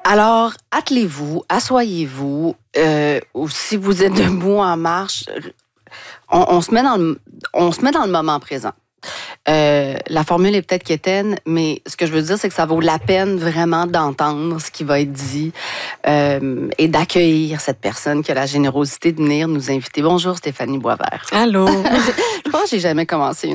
Alors, attelez-vous, asseyez-vous, ou si vous êtes debout en marche, on se met dans le moment présent. La formule est peut-être quétaine, mais ce que je veux dire, c'est que ça vaut la peine vraiment d'entendre ce qui va être dit et d'accueillir cette personne qui a la générosité de venir nous inviter. Bonjour, Stéphanie Boisvert. Allô. Je pense que j'ai jamais commencé